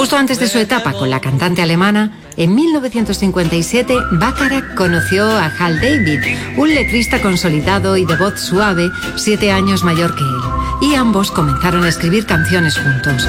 Justo antes de su etapa con la cantante alemana, en 1957, Bacharach conoció a Hal David, un letrista consolidado y de voz suave, 7 años mayor que él, y ambos comenzaron a escribir canciones juntos.